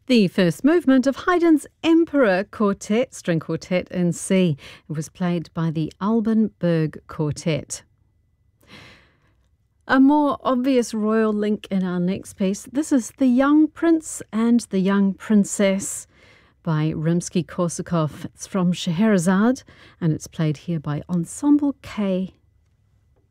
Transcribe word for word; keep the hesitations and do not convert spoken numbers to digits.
The first movement of Haydn's Emperor Quartet, string quartet in C. It was played by the Alban Berg Quartet. A more obvious royal link in our next piece. This is The Young Prince and the Young Princess by Rimsky-Korsakov. It's from Scheherazade and it's played here by Ensemble K